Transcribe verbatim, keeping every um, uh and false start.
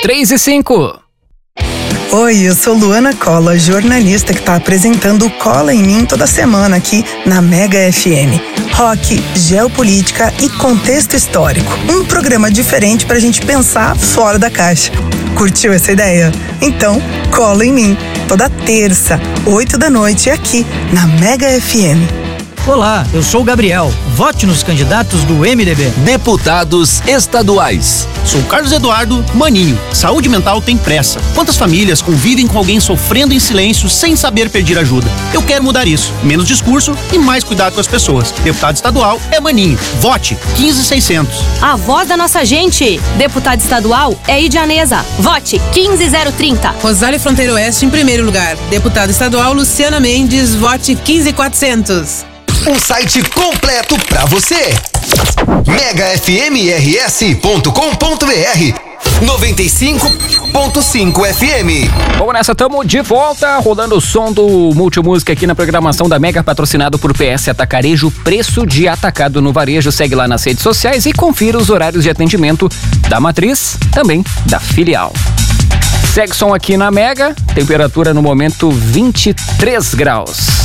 três e cinco. Oi, eu sou Luana Cola, jornalista que está apresentando o Cola em Mim toda semana aqui na Mega F M. Rock, geopolítica e contexto histórico. Um programa diferente pra gente pensar fora da caixa. Curtiu essa ideia? Então, cola em mim. Toda terça, oito da noite, aqui na Mega F M. Olá, eu sou o Gabriel. Vote nos candidatos do M D B. Deputados estaduais. Sou Carlos Eduardo Maninho. Saúde mental tem pressa. Quantas famílias convivem com alguém sofrendo em silêncio sem saber pedir ajuda? Eu quero mudar isso. Menos discurso e mais cuidado com as pessoas. Deputado estadual é Maninho. Vote quinze mil e seiscentos. A voz da nossa gente. Deputado estadual é Idianesa. Vote quinze mil trinta. Rosário Fronteira Oeste em primeiro lugar. Deputado estadual Luciana Mendes. Vote quinze mil e quatrocentos. Um site completo pra você. mega f m r s ponto com ponto b r noventa e cinco ponto cinco F M. Vamos nessa, tamo de volta, rolando o som do Multimúsica aqui na programação da Mega, patrocinado por P S Atacarejo, preço de atacado no varejo. Segue lá nas redes sociais e confira os horários de atendimento da matriz, também da filial. Segue som aqui na Mega, temperatura no momento vinte e três graus.